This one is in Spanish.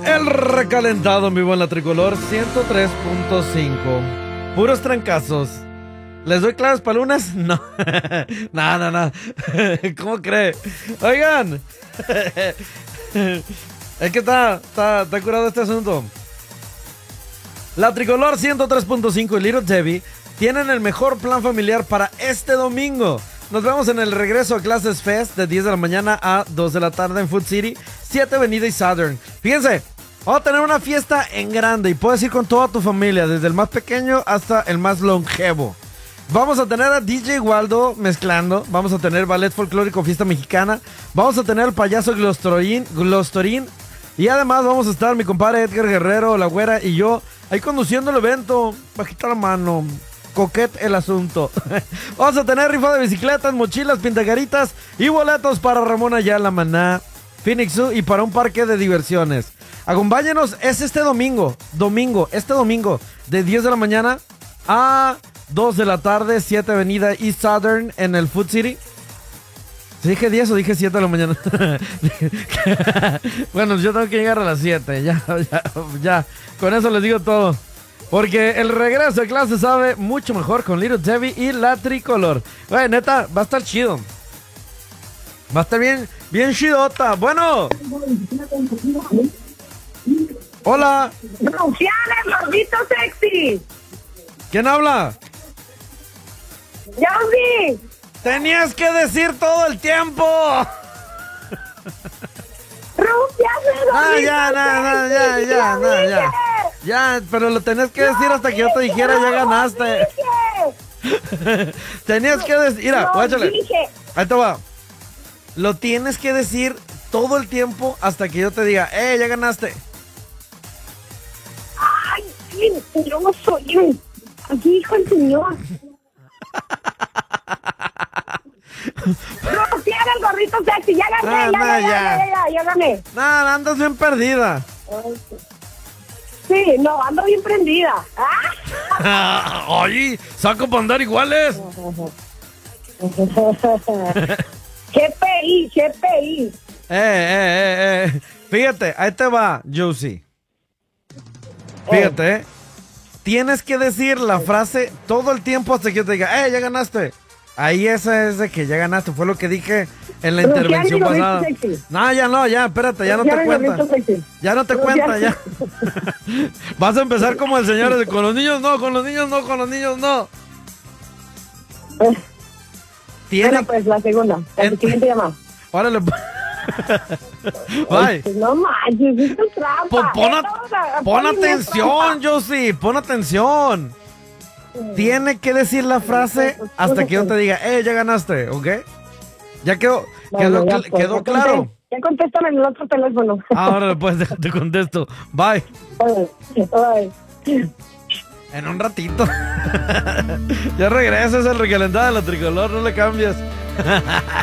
El recalentado en vivo en la Tricolor 103.5. Puros trancazos. ¿Les doy claves para lunes? No. No. ¿Cómo cree? Oigan. Es que está curado este asunto. La Tricolor 103.5 y Little Debbie tienen el mejor plan familiar para este domingo. Nos vemos en el regreso a Clases Fest de 10 de la mañana a 2 de la tarde en Food City, 7 Avenida y Southern. Fíjense, vamos a tener una fiesta en grande y puedes ir con toda tu familia, desde el más pequeño hasta el más longevo. Vamos a tener a DJ Waldo mezclando, vamos a tener ballet folclórico, fiesta mexicana, vamos a tener el payaso Glostorín y además vamos a estar mi compadre Edgar Guerrero, la güera y yo ahí conduciendo el evento. Bajita la mano, coquet el asunto. Vamos a tener rifa de bicicletas, mochilas, pintacaritas y boletos para Ramón Ayala, Maná, Phoenix Zoo y para un parque de diversiones. Acompáñenos, es este domingo, de 10 de la mañana a 2 de la tarde, 7 Avenida East Southern en el Food City. ¿Dije 10 o dije 7 de la mañana? Bueno, yo tengo que llegar a las 7, ya. Con eso les digo todo. Porque el regreso de clase sabe mucho mejor con Little Debbie y la Tricolor. Güey, neta, va a estar chido. Va a estar bien chidota. Bueno. Hola. ¡Rufianes, gordito sexy! ¿Quién habla? ¡Yossi! Tenías que decir todo el tiempo. ¡Rufianes, gordito Ya. Ya, pero lo tenías que decir hasta que yo te dijera, ya ganaste. Tenías que decir, mira, guáchale. Ahí te va. Lo tienes que decir todo el tiempo hasta que yo te diga, ya ganaste. ¡Ay, sí! Yo no soy aquí, hijo del señor. ¡Rufianes, gordito sexy! ¡Ya gané, ya gané! Nada, andas bien perdida. Sí, no, ando bien prendida. Oye, saco para andar iguales. GPI. Fíjate, ahí te va, Josie. Fíjate, tienes que decir la frase todo el tiempo hasta que yo te diga, ya ganaste. Ahí esa es de que ya ganaste, fue lo que dije en la intervención pasada. No, ya, espérate, ya no te cuenta. Ya no te cuenta, ya. Vas a empezar como el señor de, con los niños no. Bueno, pues la segunda, la siguiente llamada. Órale. Bye. No manches, esto es trampa. Pon atención, Josie, pon atención. Tiene que decir la frase hasta que yo te diga, ya ganaste, ¿ok? Ya quedó claro. Ya contéstame en el otro teléfono. Ahora pues déjate contesto. Bye. Bye. En un ratito. Ya regresas el recalentado de la Tricolor, no le cambies.